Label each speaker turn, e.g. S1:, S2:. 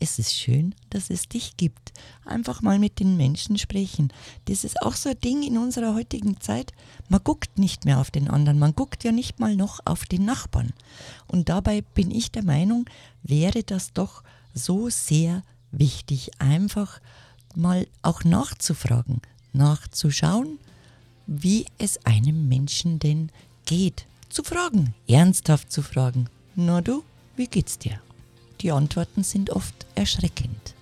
S1: es ist schön, dass es dich gibt. Einfach mal mit den Menschen sprechen. Das ist auch so ein Ding in unserer heutigen Zeit. Man guckt nicht mehr auf den anderen, man guckt ja nicht mal noch auf den Nachbarn. Und dabei bin ich der Meinung, wäre das doch so sehr wichtig, einfach mal auch nachzufragen, nachzuschauen, wie es einem Menschen denn geht. Zu fragen, ernsthaft zu fragen. Na du, wie geht's dir? Die Antworten sind oft erschreckend.